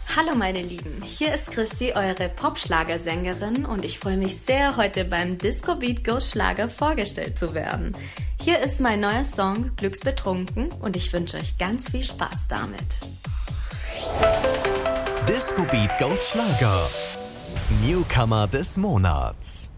Hallo meine Lieben, hier ist Christi, eure Pop-Schlagersängerin und ich freue mich sehr, heute beim Disco Beat Go Schlager vorgestellt zu werden. Hier ist mein neuer Song Glücksbetrunken und ich wünsche euch ganz viel Spaß damit. Disco Beat Go Schlager, Newcomer des Monats.